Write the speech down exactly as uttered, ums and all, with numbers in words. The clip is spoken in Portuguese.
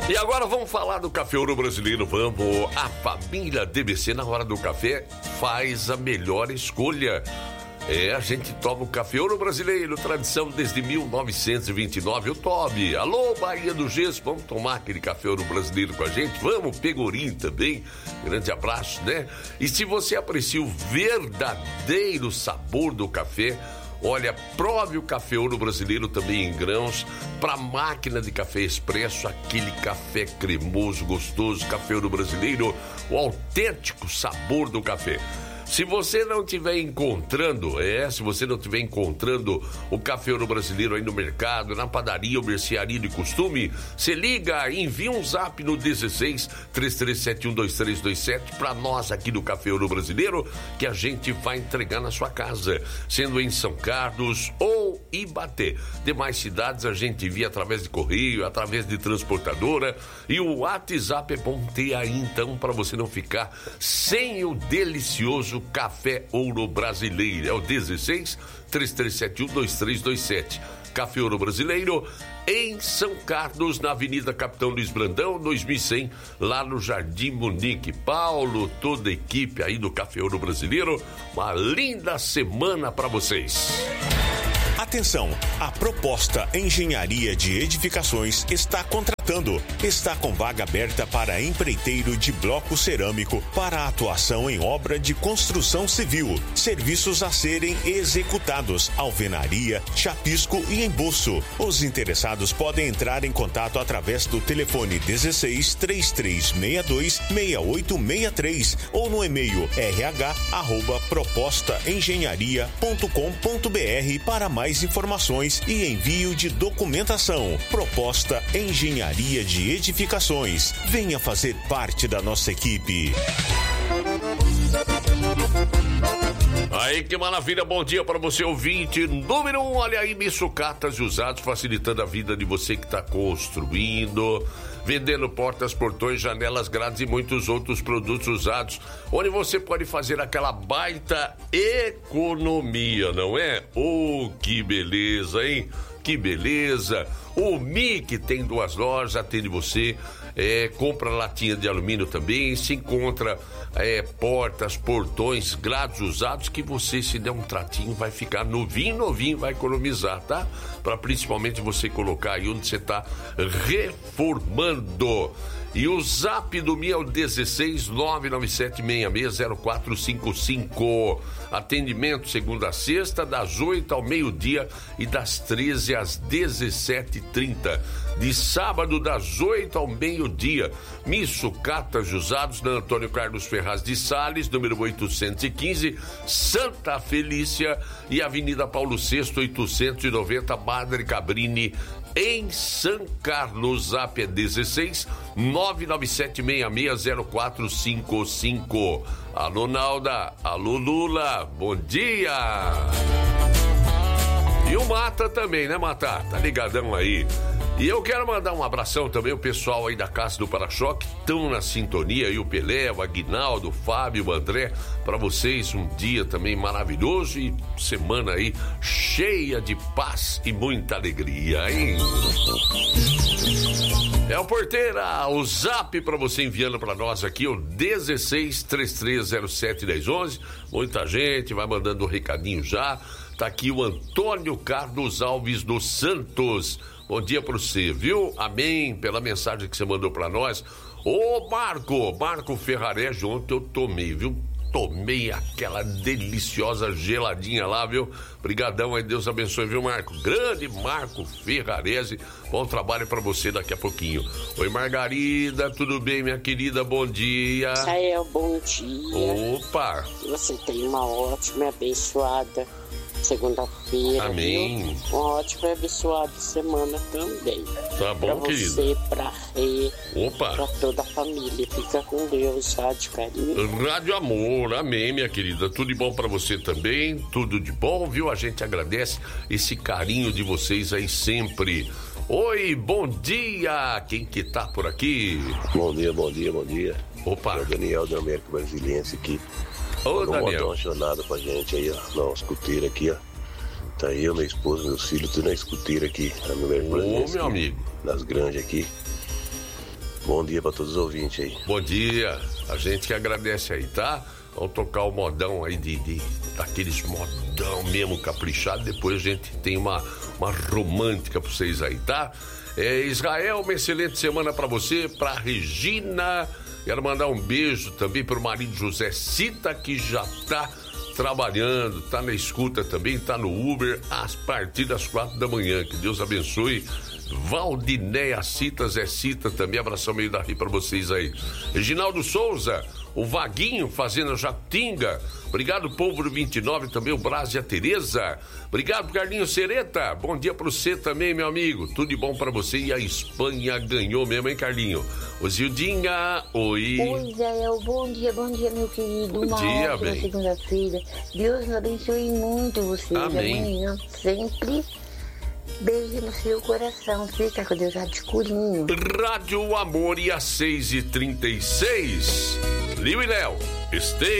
E agora vamos falar do Café Ouro Brasileiro. Vamos, a família D B C na hora do café faz a melhor escolha. É, a gente toma o Café Ouro Brasileiro, tradição desde mil novecentos e vinte e nove. Eu tome. Alô, Bahia do Gesso, vamos tomar aquele Café Ouro Brasileiro com a gente? Vamos, Pegorim também. Grande abraço, né? E se você aprecia o verdadeiro sabor do café, olha, prove o Café Ouro Brasileiro também em grãos, para máquina de café expresso, aquele café cremoso, gostoso, Café Ouro Brasileiro, o autêntico sabor do café. Se você não estiver encontrando, é, se você não estiver encontrando o Café Ouro Brasileiro aí no mercado, na padaria ou mercearia de costume, você liga, envia um zap no dezesseis, três três sete um, dois três dois sete para nós aqui do Café Ouro Brasileiro, que a gente vai entregar na sua casa, sendo em São Carlos ou Ibaté. Demais cidades a gente envia através de correio, através de transportadora, e o WhatsApp é bom ter aí então para você não ficar sem o delicioso Café Ouro Brasileiro. É o dezesseis, três três sete um, dois três dois sete. Café Ouro Brasileiro em São Carlos, na Avenida Capitão Luiz Brandão, dois mil e cem, lá no Jardim Munique. Paulo, toda a equipe aí do Café Ouro Brasileiro, uma linda semana para vocês. Atenção, a Proposta Engenharia de Edificações está contratando. Está com vaga aberta para empreiteiro de bloco cerâmico para atuação em obra de construção civil. Serviços a serem executados: alvenaria, chapisco e embolso. Os interessados podem entrar em contato através do telefone dezesseis, três três seis dois, seis oito seis três ou no e-mail r h arroba proposta engenharia ponto com ponto b r para mais informações e envio de documentação. Proposta Engenharia de Edificações. Venha fazer parte da nossa equipe. Aí, que maravilha, bom dia para você, ouvinte. Número um, olha aí, Sucatas e Usados, facilitando a vida de você que está construindo, vendendo portas, portões, janelas, grades e muitos outros produtos usados, onde você pode fazer aquela baita economia, não é? Oh, que beleza, hein? Que beleza! O Mic tem duas lojas, atende você, é, compra latinha de alumínio também, se encontra é, portas, portões, grades usados, que você, se der um tratinho, vai ficar novinho, novinho, vai economizar, tá? Para principalmente você colocar aí onde você está reformando. E o zap do Mi é o dezesseis, nove nove sete seis seis zero quatro cinco cinco. Atendimento segunda a sexta, das oito ao meio-dia e das treze às dezessete e trinta. De sábado, das oito ao meio-dia. Mi Sucatas Usados, na Antônio Carlos Ferraz de Sales, número oitocentos e quinze, Santa Felícia, e Avenida Paulo sexto, oitocentos e noventa, Madre Cabrini, em São Carlos. Zap é dezesseis, nove nove sete seis seis zero quatro cinco cinco. Alô, Nalda. Alô, Lula. Bom dia. E o Mata também, né, Mata? Tá ligadão aí. E eu quero mandar um abração também ao pessoal aí da Casa do Para-Choque, estão na sintonia aí, o Pelé, o Aguinaldo, o Fábio, o André, para vocês um dia também maravilhoso e semana aí cheia de paz e muita alegria, hein? É o Porteira, o zap para você enviando para nós aqui, o dezesseis, três três zero sete, dez onze, muita gente vai mandando um recadinho já, tá aqui o Antônio Carlos Alves dos Santos. Bom dia para você, viu? Amém, pela mensagem que você mandou para nós. Ô, Marco, Marco Ferrarese, ontem eu tomei, viu? Tomei aquela deliciosa geladinha lá, viu? Brigadão aí, Deus abençoe, viu, Marco? Grande Marco Ferrarese, bom trabalho para você daqui a pouquinho. Oi, Margarida, tudo bem, minha querida? Bom dia. Israel, bom dia. Opa. Você tem uma ótima e abençoada segunda-feira. Amém. Viu? Uma ótima e abençoada semana também. Tá bom, pra querido. Pra você, pra Rê. Opa. Pra toda a família. Fica com Deus, Rádio Carinho. Rádio Amor, amém, minha querida. Tudo de bom pra você também. Tudo de bom, viu? A gente agradece esse carinho de vocês aí sempre. Oi, bom dia. Quem que tá por aqui? Bom dia, bom dia, bom dia. Opa. É o Daniel do América Brasiliense aqui. Ô, Daniel. Daniel. Uma jornada pra gente aí, ó. Na escuteira aqui, ó. Tá eu, minha esposa, meus filhos, tudo na escuteira aqui. A minha Ô, meu aqui, amigo. Nas grandes aqui. Bom dia pra todos os ouvintes aí. Bom dia. A gente que agradece aí, tá? Vamos tocar o modão aí de, de daqueles modão mesmo caprichado. Depois a gente tem uma, uma romântica pra vocês aí, tá? É, Israel, uma excelente semana pra você, pra Regina. Quero mandar um beijo também pro marido José Cita, que já tá trabalhando, tá na escuta também, tá no Uber a partir das quatro da manhã. Que Deus abençoe. Valdinéia Cita, Zé Cita também, abração meio da ri pra vocês aí. Reginaldo Souza, o Vaguinho, Fazenda Jatinga. Obrigado, povo do vinte e nove, também o Brás e a Tereza. Obrigado, Carlinhos Sereta. Bom dia pra você também, meu amigo. Tudo de bom pra você. E a Espanha ganhou mesmo, hein, Carlinho? Ô, Zildinha, oi. Oi, Israel. Bom dia, bom dia, meu querido. Bom Uma dia, ótima bem. segunda-feira. Deus abençoe muito vocês. Amém. Amanhã, sempre. Beijo no seu coração. Fica com Deus já de escurinho. Rádio Amor e às seis e trinta e seis. Liu e Léo, esteja.